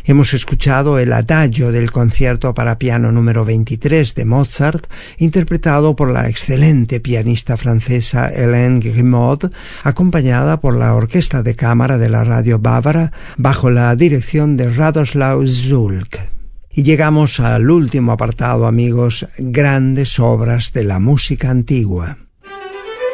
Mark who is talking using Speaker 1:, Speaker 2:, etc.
Speaker 1: Hemos escuchado el adagio del concierto para piano número 23 de Mozart, interpretado por la excelente pianista francesa Hélène Grimaud, acompañada por la Orquesta de Cámara de la Radio Bávara, bajo la dirección de Radoslaw Zulk. Y llegamos al último apartado, amigos, grandes obras de la música antigua.